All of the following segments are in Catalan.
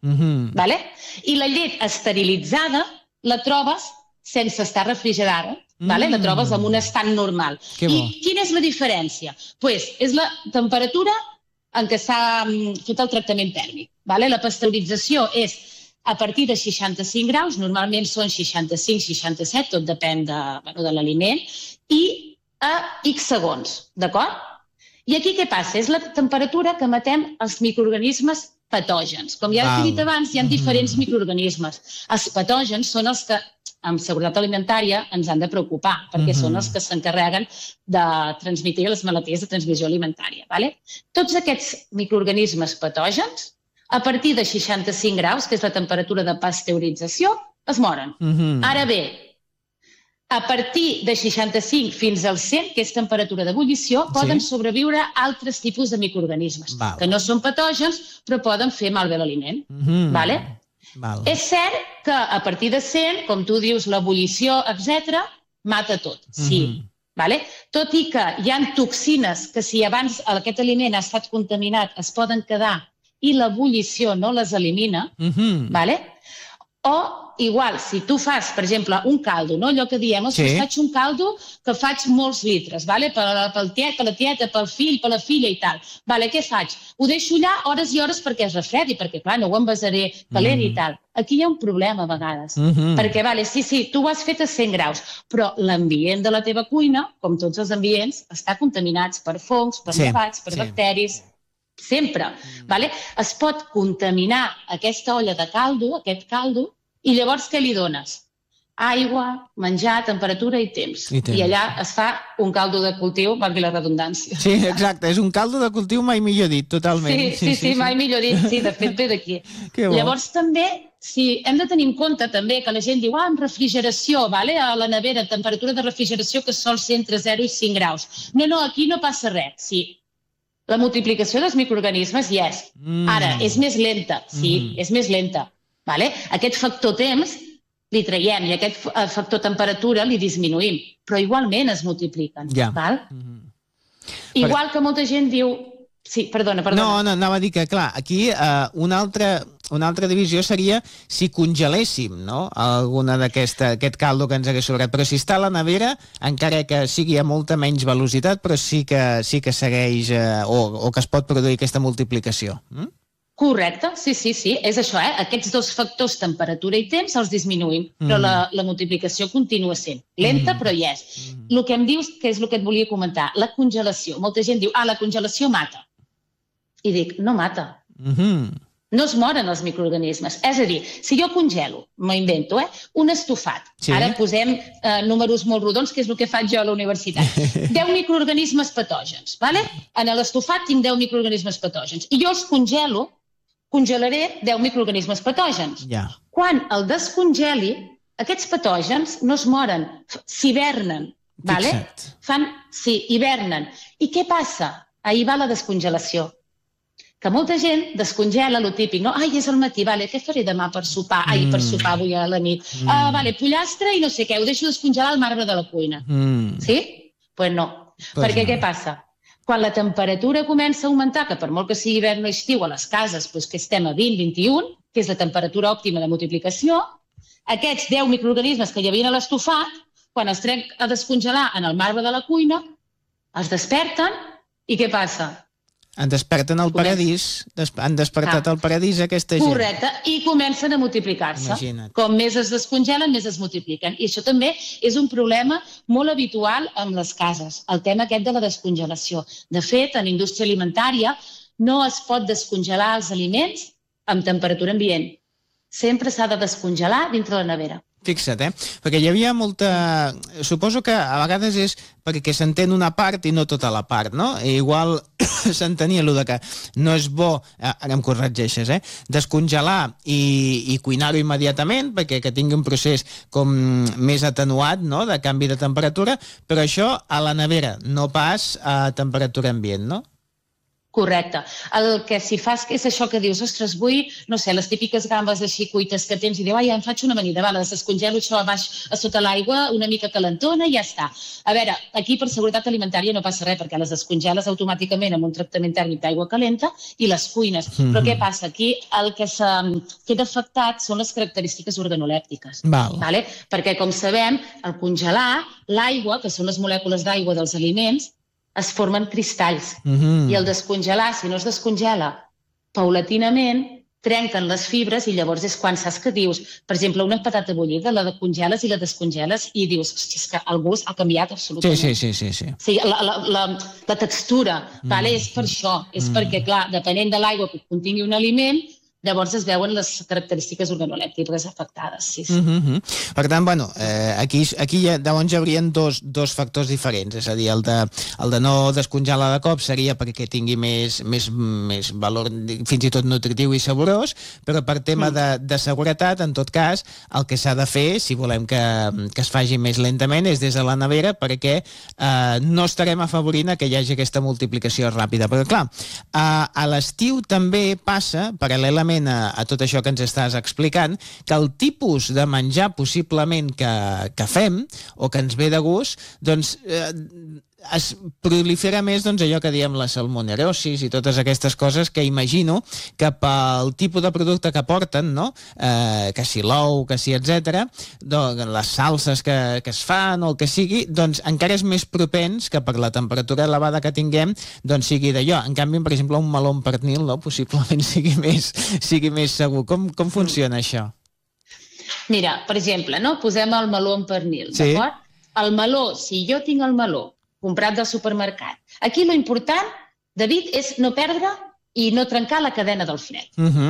Vale? I la llet esterilitzada la trobes sense estar refrigerada. Vale? La trobes en un estat normal. I quina és la diferència? Pues és la temperatura en què s'ha fet el tractament tèrmic. Vale? La pasteurització és a partir de 65 graus, normalment són 65-67, tot depèn de l'aliment, i a X segons, d'acord? I aquí què passa? És la temperatura que matem els microorganismes patògens. Com ja he dit abans, hi ha diferents microorganismes. Els patògens són els que amb seguretat alimentària ens han de preocupar, perquè són els que s'encarreguen de transmetre les malalties de transmissió alimentària. Vale? Tots aquests microorganismes patògens, a partir de 65 graus, que és la temperatura de pasteurització, es moren. Ara bé, a partir de 65 fins al 100, que és temperatura d'ebullició, poden sobreviure altres tipus de microorganismes, que no són patògens, però poden fer malbé l'aliment. Vale? És cert que a partir de 100, com tu dius, l'ebullició, etc., mata tot. Sí. Vale? Tot i que hi ha toxines que si abans aquest aliment ha estat contaminat es poden quedar i l'ebullició no les elimina, vale? O igual, si tu fas, per exemple, un caldo, no? Allò que diem, faig un caldo que faig molts litres, vale? Per la tieta, pel fill, per la filla i tal. Vale, què faig? Ho deixo allà hores i hores perquè es refredi, perquè, clar, no ho envasaré calent i tal. Aquí hi ha un problema a vegades, perquè, vale, sí, tu ho has fet a 100 graus, però l'ambient de la teva cuina, com tots els ambients, està contaminats per fongs, per llevats, per bacteris, sempre. Vale? Es pot contaminar aquesta olla de caldo, aquest caldo, i llavors què li dones? Aigua, menjar, temperatura i temps. I allà es fa un caldo de cultiu, valgui la redundància. Sí, exacte, és un caldo de cultiu mai millor dit, totalment. Sí, mai millor dit, sí, de fet ve d'aquí. Llavors també, hem de tenir en compte també que la gent diu, en refrigeració, vale? A la nevera, temperatura de refrigeració que sol ser entre 0 i 5 graus. No, aquí no passa res, sí. La multiplicació dels microorganismes hi és. Ara, és més lenta, sí, és més lenta. Vale? Aquest factor temps li traiem i aquest factor temperatura li disminuïm, però igualment es multipliquen. Val? Igual que molta gent diu... Sí, perdona. No, anava a dir que, clar, aquí una altra divisió seria si congeléssim, no?, alguna aquest caldo que ens hagués sobrat, però si està a la nevera, encara que sigui a molta menys velocitat, però sí que segueix o que es pot produir aquesta multiplicació. Correcte, sí, és això, Aquests dos factors, temperatura i temps, els disminuïm, però la multiplicació continua sent lenta, però hi és. El que em dius, que és el que et volia comentar, la congelació. Molta gent diu, la congelació mata. I dic, no mata. No es moren els microorganismes. És a dir, si jo congelo, m'ho invento, un estofat, ara posem números molt rodons, que és el que faig jo a la universitat, 10 microorganismes patògens, vale? En l'estofat tinc 10 microorganismes patògens, i jo els congelaré 10 microorganismes patògens. Quan el descongeli, aquests patògens no es moren, s'hivernen, vale? Hivernen. I què passa? Ahir va la descongelació. Que molta gent descongela, lo típic, no? És al matí, vale, què faré demà per sopar? Per sopar avui a la nit. Vale, pollastre i no sé què, ho deixo descongelar al marbre de la cuina. Sí? Pues no. Perquè què passa? Quan la temperatura comença a augmentar, que per molt que sigui hivern o estiu a les cases, que estem a 20-21, que és la temperatura òptima de multiplicació, aquests 10 microorganismes que hi havia a l'estofat, quan els trec a descongelar en el marbre de la cuina, es desperten i què passa? Han despertat el paradís aquesta gent. Correcte, i comencen a multiplicar-se. Imagina't. Com més es descongelen, més es multipliquen. I això també és un problema molt habitual amb les cases, el tema aquest de la descongelació. De fet, en indústria alimentària no es pot descongelar els aliments amb temperatura ambient. Sempre s'ha de descongelar dintre la nevera. Fixa't, perquè hi havia molta... Suposo que a vegades és perquè s'entén una part i no tota la part, no? Igual s'entenia allò que no és bo, ara em corregeixes, descongelar i cuinar-ho immediatament perquè que tingui un procés com més atenuat, no?, de canvi de temperatura, però això a la nevera, no pas a temperatura ambient, no? Correcte. El que si fas és això que dius, ostres, vull, no sé, les típiques gambes així cuites que tens i dius, em faig una amanida, les descongelo això a baix a sota l'aigua, una mica calentona i ja està. A veure, aquí per seguretat alimentària no passa res perquè les descongeles automàticament amb un tractament tèrmic d'aigua calenta i les cuines. Però què passa? Aquí el que queda afectat són les característiques organolèptiques. Vale? Perquè, com sabem, al congelar l'aigua, que són les molècules d'aigua dels aliments, es formen cristalls. I el descongelar, si no es descongela paulatinament, trenquen les fibres i llavors és quan saps que dius, per exemple, una patata bullida, la congeles i la descongeles i dius, hosti, és que el gust ha canviat absolutament. Sí. La textura, és per això. És perquè, clar, depenent de l'aigua que contingui un aliment, llavors es veuen les característiques organolèptiques afectades. Per tant, bueno, aquí ja hi haurien dos factors diferents, és a dir, el de no descongelar de cop seria perquè tingui més valor, fins i tot nutritiu i saborós, però per tema de seguretat, en tot cas, el que s'ha de fer, si volem que es faci més lentament, és des de la nevera, perquè no estarem afavorint que hi hagi aquesta multiplicació ràpida. Però clar, a l'estiu també passa, paral·lelament a tot això que ens estàs explicant, que el tipus de menjar possiblement que fem o que ens ve de gust, doncs es prolifera més allò que diem la salmonerosis i totes aquestes coses que imagino que pel tipus de producte que porten, no? Que si l'ou, que si etc, les salses que es fan o el que sigui, doncs encara és més propens que per la temperatura elevada que tinguem doncs sigui d'allò. En canvi, per exemple, un meló amb pernil, no? Possiblement sigui més segur. Com funciona això? Mira, per exemple, no? Posem el meló amb pernil, d'acord? El meló, si jo tinc el meló comprat del supermercat. Aquí l'important, David, és no perdre i no trencar la cadena del fred.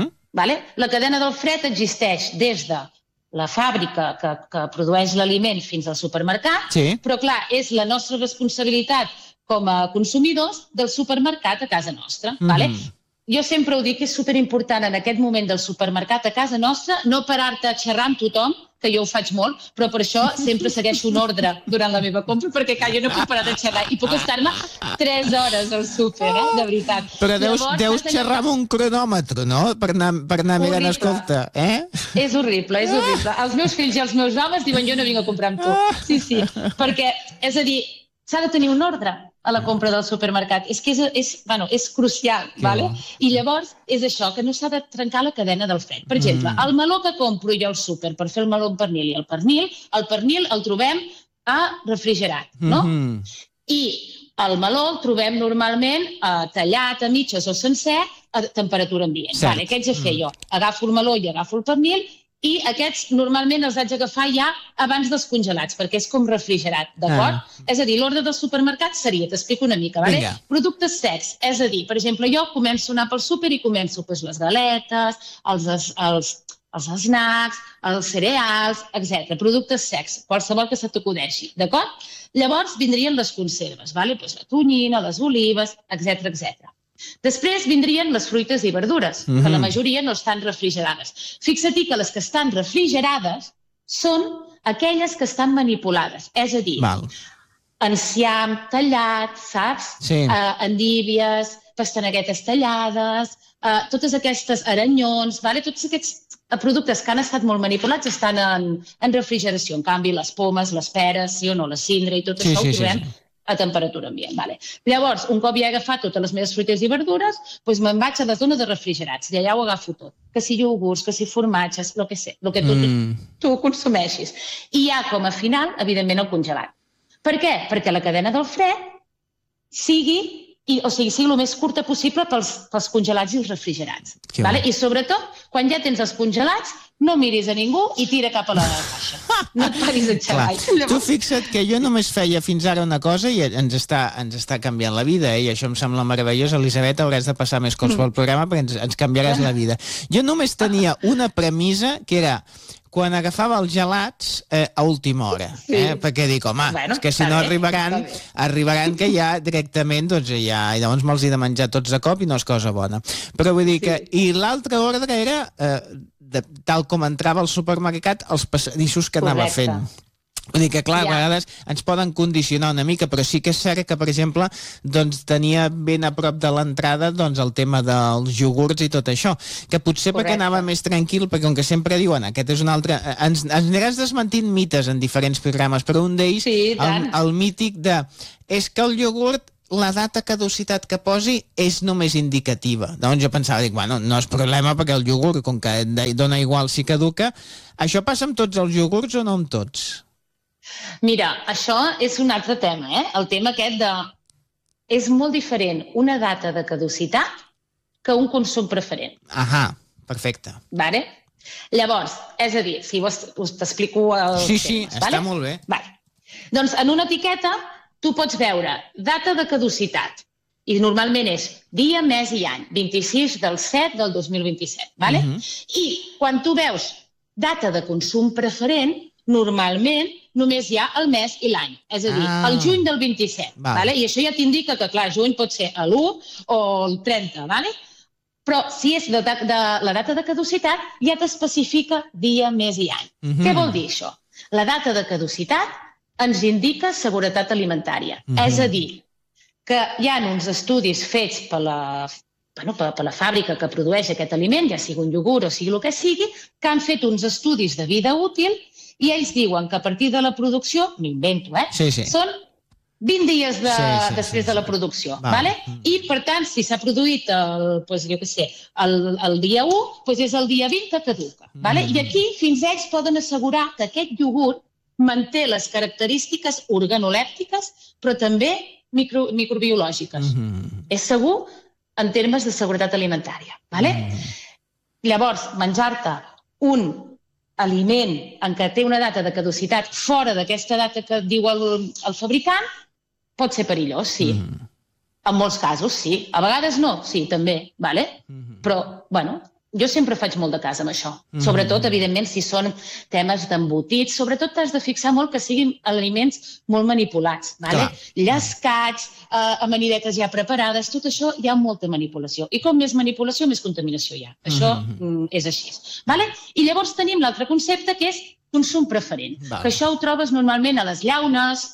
La cadena del fred existeix des de la fàbrica que produeix l'aliment fins al supermercat, però clar, és la nostra responsabilitat com a consumidors del supermercat a casa nostra. Jo sempre ho dic que és superimportant en aquest moment del supermercat a casa nostra no parar-te a xerrar amb tothom, que jo ho faig molt, però per això sempre segueixo un ordre durant la meva compra, perquè jo no puc parar de xerrar i puc estar-me 3 hores al súper, de veritat. Però deus xerrar amb un cronòmetre, no? Per anar mirant, escolta, És horrible, és horrible. Els meus fills i els meus homes diuen jo no vinc a comprar amb tu. Sí, perquè, és a dir, s'ha de tenir un ordre a la compra del supermercat. És que és crucial, ¿vale? I llavors és això, que no s'ha de trencar la cadena del fred. Per exemple, el meló que compro jo al súper per fer el meló amb pernil i el pernil el trobem refrigerat, no? I el meló el trobem normalment tallat a mitges o sencer a temperatura ambient. Què haig de fer jo? Agafo el meló i agafo el pernil i aquests normalment els haig d'agafar ja abans dels congelats, perquè és com refrigerat, d'acord? És a dir, l'ordre del supermercat seria, t'explico una mica, ¿vale? Productes secs, és a dir, per exemple, jo començo a anar pel súper i començo les galetes, els snacks, els cereals, etc. Productes secs, qualsevol que se t'acudeixi, d'acord? Llavors vindrien les conserves, ¿vale? La tonyina, les olives, etc. Després vindrien les fruites i verdures, que la majoria no estan refrigerades. Fixa't que les que estan refrigerades són aquelles que estan manipulades, és a dir, enciam tallat, saps? Endívies, pastaneguetes tallades, totes aquestes aranyons, tots aquests productes que han estat molt manipulats estan en refrigeració. En canvi, les pomes, les peres, sí o no, la cindra i tot això ho trobem a temperatura ambient. Llavors, un cop ja he agafat totes les meves fruites i verdures, doncs me'n vaig a la zona de refrigerats i allà ho agafo tot. Que si iogurts, que si formatges, el que tu consumeixis. I ja com a final, evidentment, el congelat. Per què? Perquè la cadena del fred sigui el més curta possible pels congelats i els refrigerats. I sobretot, quan ja tens els congelats, no miris a ningú i tira cap a la caixa. No et paris a xerrar. Tu fixa't que jo només feia fins ara una cosa i ens està canviant la vida, i això em sembla meravellós. Elisabet, hauràs de passar més cops pel programa perquè ens canviaràs la vida. Jo només tenia una premissa que era quan agafava els gelats a última hora, perquè dic, home, és que si no arribaran que ja directament, doncs ja, i llavors me'ls he de menjar tots de cop i no és cosa bona. Però vull dir que, i l'altre ordre era, tal com entrava al supermercat, els passadissos que anava fent. Vull dir que, clar, a vegades ens poden condicionar una mica, però sí que és cert que, per exemple, doncs, tenia ben a prop de l'entrada doncs, el tema dels iogurts i tot això, que potser perquè anava més tranquil, perquè com que sempre diuen, aquest és un altre... Ens aniràs desmentint mites en diferents programes, però un d'ells, el mític de... És que el iogurt, la data caducitat que posi és només indicativa. Doncs jo pensava, dic, bueno, no és problema perquè el iogurt, com que dona igual si caduca, això passa amb tots els iogurts o no amb tots? Mira, això és un altre tema, El tema aquest de... És molt diferent una data de caducitat que un consum preferent. Ahà, perfecte. Vale? Llavors, és a dir, si vols t'explico el Sí, temes, està molt bé. Vale. Doncs en una etiqueta tu pots veure data de caducitat i normalment és dia, mes i any, 26 del 7 del 2027, vale? I quan tu veus data de consum preferent, normalment només hi ha el mes i l'any, és a dir, el juny del 27, vale? I això ja t'indica que, clar, juny pot ser l'1 o el 30, vale? Però si és la data de caducitat, ja t'especifica dia, mes i any. Què vol dir això? La data de caducitat ens indica seguretat alimentària. És a dir, que hi ha uns estudis fets per la fàbrica que produeix aquest aliment, ja sigui un iogurt o sigui el que sigui, que han fet uns estudis de vida útil i ells diuen que a partir de la producció, m'invento, són 20 dies després de la producció. Vale? I, per tant, si s'ha produït el dia 1, doncs és el dia 20 que caduca. Vale? I aquí fins ells poden assegurar que aquest iogurt manté les característiques organolèptiques, però també microbiològiques. És segur en termes de seguretat alimentària. Vale? Llavors, menjar-te un aliment en què té una data de caducitat fora d'aquesta data que diu el fabricant pot ser perillós, sí. En molts casos, sí. A vegades no, sí, també. Vale? Però, bueno, jo sempre faig molt de cas amb això. Sobretot, evidentment, si són temes d'embotits, sobretot t'has de fixar molt que siguin aliments molt manipulats. Vale? Llescats, amanidetes ja preparades, tot això hi ha molta manipulació. I com més manipulació, més contaminació hi ha. Això és així. Vale? I llavors tenim l'altre concepte, que és consum preferent. Que això ho trobes normalment a les llaunes,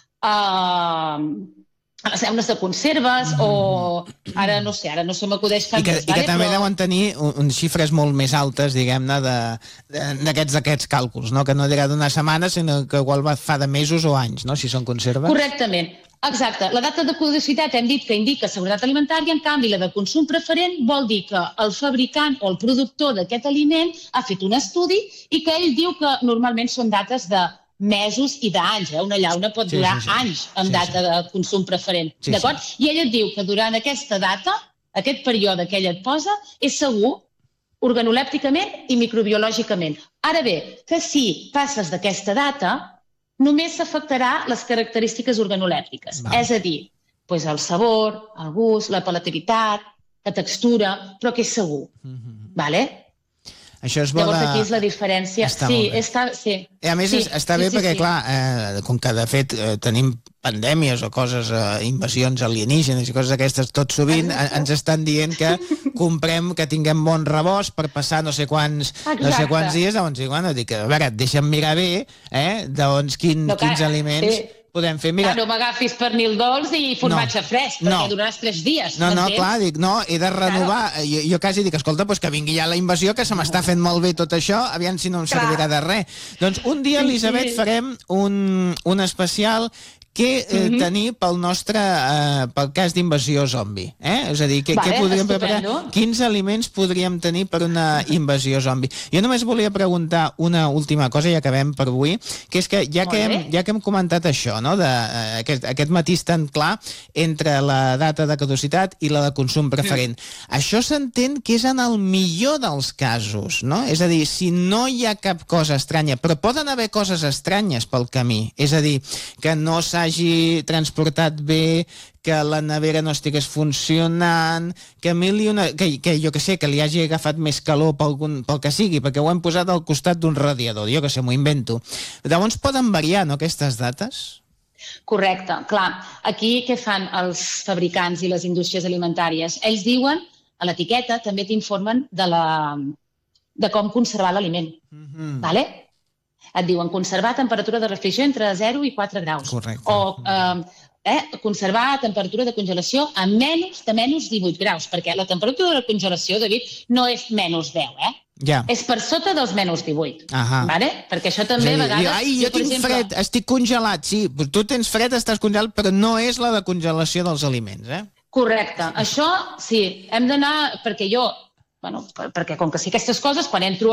a les llaunes de conserves o ara no sé m'acudeix cap més. I que també deuen tenir xifres molt més altes, diguem-ne, d'aquests càlculs, no? Que no dirà d'una setmana, sinó que igual fa de mesos o anys, no? Si són conserves. Correctament. Exacte. La data de caducitat hem dit que indica seguretat alimentària, en canvi la de consum preferent vol dir que el fabricant o el productor d'aquest aliment ha fet un estudi i que ell diu que normalment són dates de mesos i d'anys. Una llauna pot durar anys amb data de consum preferent. D'acord? I ell et diu que durant aquesta data, aquest període que ell et posa, és segur organolèpticament i microbiològicament. Ara bé, que si passes d'aquesta data, només s'afectarà les característiques organolèptiques. És a dir, el sabor, el gust, la palatabilitat, la textura, però que és segur. Vale? Llavors aquí és la diferència. A més, està bé perquè, clar, com que de fet tenim pandèmies o coses, invasions alienígenes i coses d'aquestes, tot sovint ens estan dient que comprem, que tinguem bon rebost per passar no sé quants dies, doncs dic, bueno, a veure, deixa'm mirar bé, doncs quins aliments podem fer. No m'agafis pernil dolç i formatge fresc, perquè duraràs 3 dies. No, clar, dic, no, he de renovar. Jo quasi dic, escolta, que vingui ja la invasió, que se m'està fent molt bé tot això, aviam si no em servirà de res. Doncs un dia, Elisabet, farem un especial què tenir pel cas d'invasió zombi. És a dir, què podríem preparar? Quins aliments podríem tenir per una invasió zombi? Jo només volia preguntar una última cosa i acabem per avui, que és que ja que hem comentat això, aquest matís tan clar entre la data de caducitat i la de consum preferent, això s'entén que és en el millor dels casos, no? És a dir, si no hi ha cap cosa estranya, però poden haver coses estranyes pel camí, és a dir, que no s'hagi transportat bé, que la nevera no estigués funcionant, que jo que sé, que li hagi agafat més calor pel que sigui, perquè ho hem posat al costat d'un radiador, jo que sé, m'ho invento. Llavors poden variar, no, aquestes dates? Correcte, clar. Aquí què fan els fabricants i les indústries alimentàries? Ells diuen, a l'etiqueta també t'informen de com conservar l'aliment. Vale? Et diuen conservar temperatura de refrigeració entre 0 i 4 graus. Correcte. O conservar temperatura de congelació a menys de menys 18 graus, perquè la temperatura de congelació, David, no és menys 10, És per sota dels menys 18. Vale? Perquè això també a vegades... Jo tinc fred, estic congelat, sí. Tu tens fred, estàs congelat, però no és la de congelació dels aliments, Correcte. Això, sí, hem d'anar... Perquè com que sí, aquestes coses, quan entro